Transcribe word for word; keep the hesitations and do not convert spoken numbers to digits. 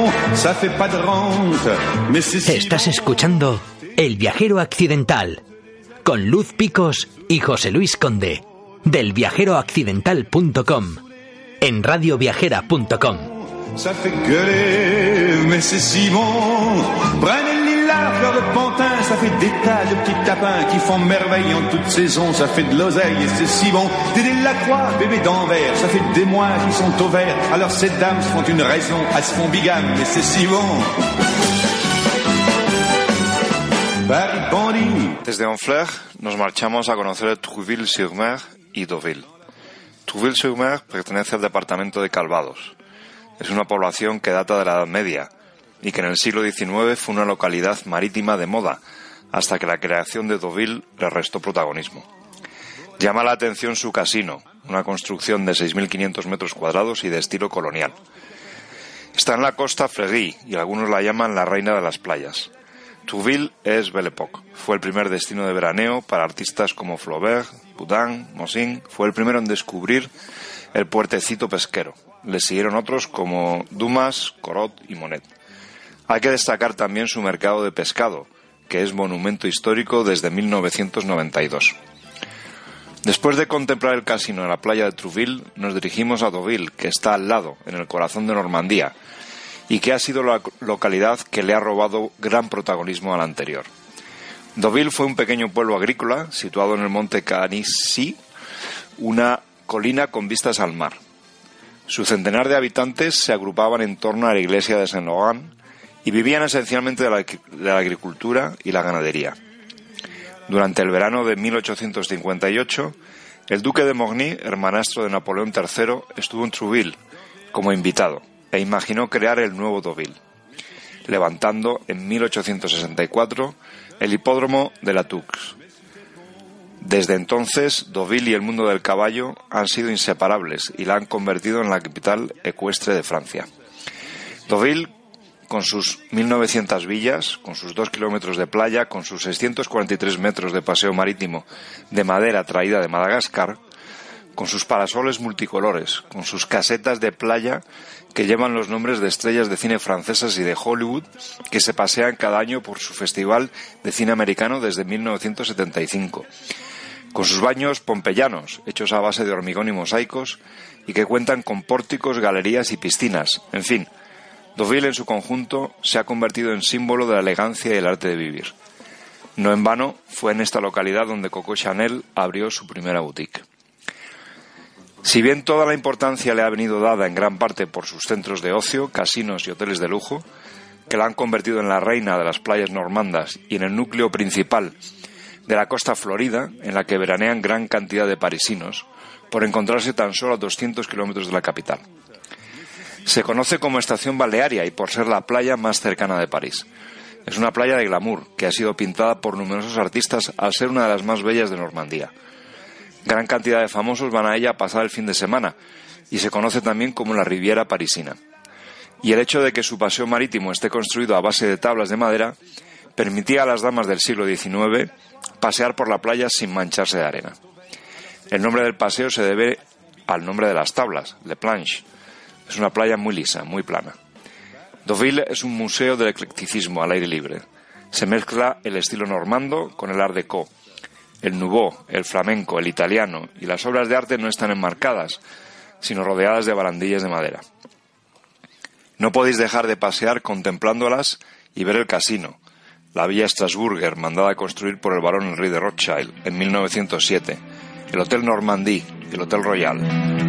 ça fait pas de rente, mais c'est si Estás bon. escuchando El Viajero Accidental con Luz Picos y José Luis Conde del viajero accidental punto com en radio viajera punto com. Ça fait gueuler, mais c'est si bon. Prenez le lilas, fleur de pantin, ça fait des tas de petits tapins qui font merveille en toute saison. Ça fait de l'oseille et c'est si bon. Dédé de la croix, bébé d'Anvers, ça fait des mois qui sont au vert. Alors ces dames se font une raison, elles se font bigame, mais c'est si bon. Paris bandit. Desde Honfleur nos marchamos a conocer Trouville-sur-Mer y Deauville. Trouville-sur-Mer pertenece al departamento de Calvados. Es una población que data de la Edad Media y que en el siglo diecinueve fue una localidad marítima de moda, hasta que la creación de Deauville le restó protagonismo. Llama la atención su casino, una construcción de seis mil quinientos metros cuadrados y de estilo colonial. Está en la costa Fleury y algunos la llaman la reina de las playas. Trouville es Belle Époque. Fue el primer destino de veraneo para artistas como Flaubert, Boudin, Mosin. Fue el primero en descubrir el puertecito pesquero. Le siguieron otros como Dumas, Corot y Monet. Hay que destacar también su mercado de pescado, que es monumento histórico desde mil novecientos noventa y dos. Después de contemplar el casino en la playa de Trouville, nos dirigimos a Deauville, que está al lado, en el corazón de Normandía, y que ha sido la localidad que le ha robado gran protagonismo a la anterior. Deauville fue un pequeño pueblo agrícola situado en el monte Canisy, una colina con vistas al mar. Su centenar de habitantes se agrupaban en torno a la iglesia de Saint-Laurent y vivían esencialmente de la, de la agricultura y la ganadería. Durante el verano de mil ochocientos cincuenta y ocho, el duque de Morny, hermanastro de Napoleón tercero, estuvo en Trouville como invitado e imaginó crear el nuevo Deauville, levantando en mil ochocientos sesenta y cuatro el hipódromo de la Tours. Desde entonces, Deauville y el mundo del caballo han sido inseparables y la han convertido en la capital ecuestre de Francia. Deauville, con sus mil novecientas villas, con sus dos kilómetros de playa, con sus seiscientos cuarenta y tres metros de paseo marítimo de madera traída de Madagascar, con sus parasoles multicolores, con sus casetas de playa que llevan los nombres de estrellas de cine francesas y de Hollywood que se pasean cada año por su festival de cine americano desde mil novecientos setenta y cinco, con sus baños pompeyanos, hechos a base de hormigón y mosaicos, y que cuentan con pórticos, galerías y piscinas. En fin, Deauville en su conjunto se ha convertido en símbolo de la elegancia y el arte de vivir. No en vano, fue en esta localidad donde Coco Chanel abrió su primera boutique. Si bien toda la importancia le ha venido dada en gran parte por sus centros de ocio, casinos y hoteles de lujo, que la han convertido en la reina de las playas normandas y en el núcleo principal de la costa florida, en la que veranean gran cantidad de parisinos, por encontrarse tan solo a doscientos kilómetros de la capital. Se conoce como estación balnearia y por ser la playa más cercana de París. Es una playa de glamour que ha sido pintada por numerosos artistas al ser una de las más bellas de Normandía. Gran cantidad de famosos van a ella a pasar el fin de semana y se conoce también como la Riviera parisina. Y el hecho de que su paseo marítimo esté construido a base de tablas de madera permitía a las damas del siglo diecinueve pasear por la playa sin mancharse de arena. El nombre del paseo se debe al nombre de las tablas, Le Planche. Es una playa muy lisa, muy plana. Deauville es un museo del eclecticismo al aire libre. Se mezcla el estilo normando con el art déco. El nouveau, el flamenco, el italiano y las obras de arte no están enmarcadas, sino rodeadas de barandillas de madera. No podéis dejar de pasear contemplándolas y ver el casino, la Villa Strasburger, mandada a construir por el barón Henri de Rothschild en mil novecientos siete, el Hotel Normandie y el Hotel Royal.